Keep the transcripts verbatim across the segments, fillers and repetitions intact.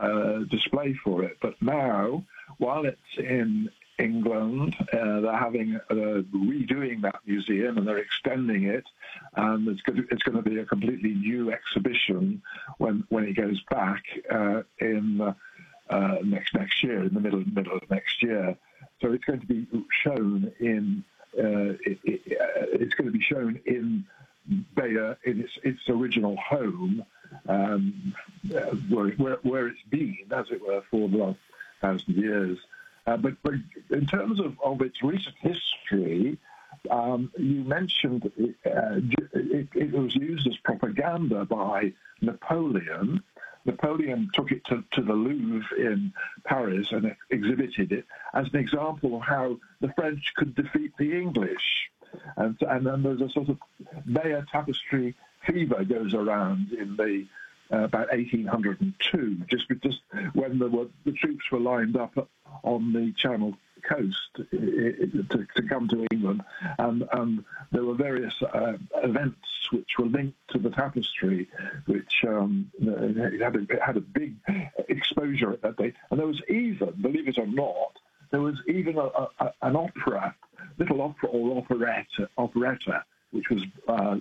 uh, display for it. But now, while it's in England, uh, they're having uh, redoing that museum and they're extending it, and it's going to, it's going to be a completely new exhibition when when it goes back uh, in uh, uh, next next year, in the middle middle of next year. So it's going to be shown in uh, it, it, it's going to be shown in Beyer in its its original home, um, uh, where, where where it's been, as it were, for the last thousand years. Uh, but, but in terms of, of its recent history, um, you mentioned it, uh, it, it was used as propaganda by Napoleon. Napoleon took it to, to the Louvre in Paris and exhibited it as an example of how the French could defeat the English. And, and then there's a sort of Beyer tapestry fever goes around in the uh, about eighteen oh two, just, just when there were, the troops were lined up on the Channel coast to, to come to England, and, and there were various uh, events which were linked to the tapestry, which um, it, had a, it had a big exposure at that day. And there was even, believe it or not, there was even a, a, an opera, little opera or operetta, operetta which was uh,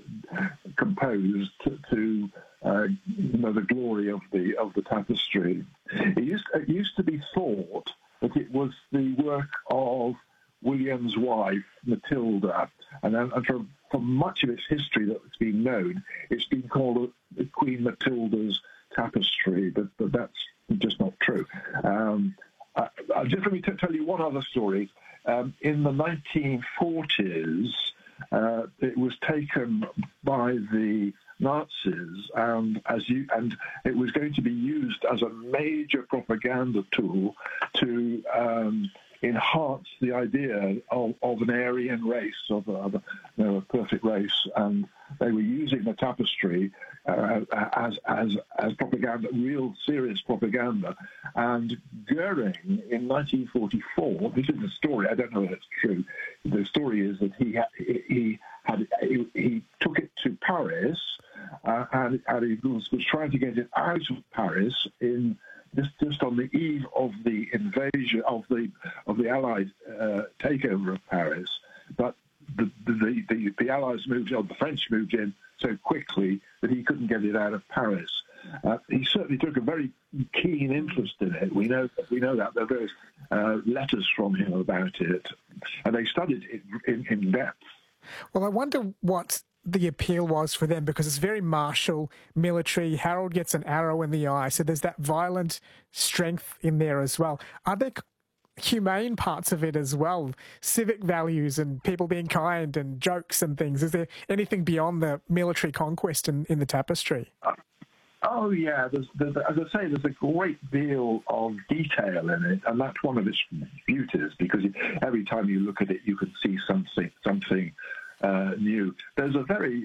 composed to, to uh, you know, the glory of the of the tapestry. It used, it used to be thought that it was the work of William's wife, Matilda, and, then, and for, for much of its history that's been known, it's been called Queen Matilda's tapestry, but, but that's just not true. Um, uh, just let me t- tell you one other story. Um, in the nineteen forties, uh, it was taken by the Nazis, and as you and it was going to be used as a major propaganda tool to um, enhance the idea of, of an Aryan race, of a, of a, you know, a perfect race, and they were using the tapestry uh, as as as propaganda, real serious propaganda. And Goering in nineteen forty-four, this is the story. I don't know if it's true. The story is that he had, he had he, he took it to Paris. Uh, and, and he was, was trying to get it out of Paris in just just on the eve of the invasion of the of the Allied uh, takeover of Paris. But the the, the the Allies moved in, the French moved in so quickly that he couldn't get it out of Paris. Uh, he certainly took a very keen interest in it. We know we know that there are various uh, letters from him about it, and they studied it in, in depth. Well, I wonder what the appeal was for them, because it's very martial, military. Harold gets an arrow in the eye, so there's that violent strength in there as well. Are there humane parts of it as well? Civic values and people being kind and jokes and things? Is there anything beyond the military conquest in, in the tapestry? Uh, oh, yeah. There's, there's, as I say, there's a great deal of detail in it, and that's one of its beauties, because every time you look at it, you can see something, something Uh, new. There's a very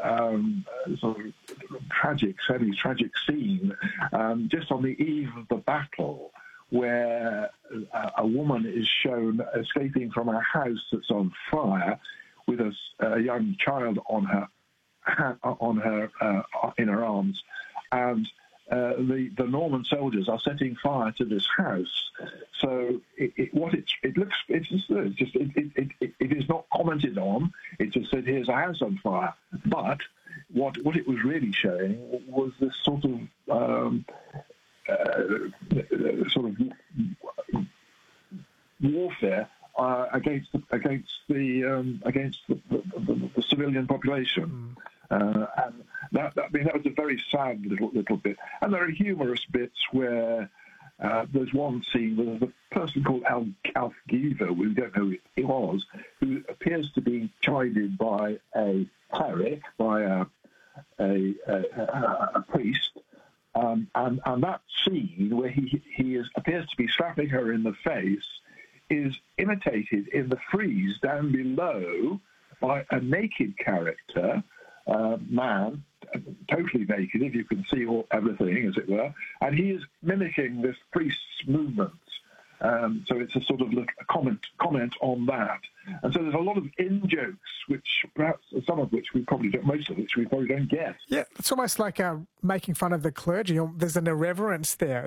um, sort of tragic, semi-tragic scene um, just on the eve of the battle, where a, a woman is shown escaping from a house that's on fire with a, a young child on her on her uh, in her arms, and uh, the the Norman soldiers are setting fire to this house. So it, it, what it, it looks, it's just, it's just it, it, it, it is not commented on. It just said, here's a house on fire. But what what it was really showing was this sort of um, uh, sort of warfare uh, against the, against the um, against the, the, the, the civilian population. Mm. Uh, and that, that I mean that was a very sad little little bit. And there are humorous bits where. Uh, there's one scene where there's a person called Al, Alf Geever, we don't know who he was, who appears to be chided by a cleric, by a, a, a, a priest, um, and, and that scene where he, he is, appears to be slapping her in the face is imitated in the frieze down below by a naked character, uh, man, totally naked, if you can see all, everything, as it were, and he is mimicking this priest's movements. Um, so it's a sort of look, a comment comment on that. And so there's a lot of in-jokes, which perhaps some of which we probably don't, most of which we probably don't get. Yeah, it's almost like uh, making fun of the clergy. There's an irreverence there.